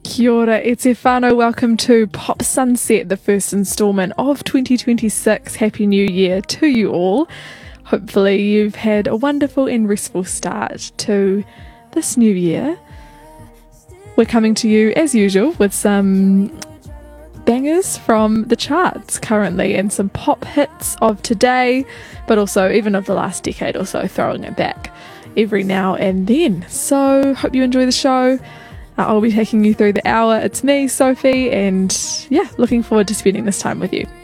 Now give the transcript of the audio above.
Kia ora, e te whānau. Welcome to Pop Sunset, the first instalment of 2026. Happy New Year to you all. Hopefully you've had a wonderful and restful start to this new year. We're coming to you as usual with some bangers from the charts currently and some pop hits of today, but also even of the last decade or so, throwing it back every now and then. So hope you enjoy the show. I'll be taking you through the hour. It's me, Sophie, and yeah, looking forward to spending this time with you.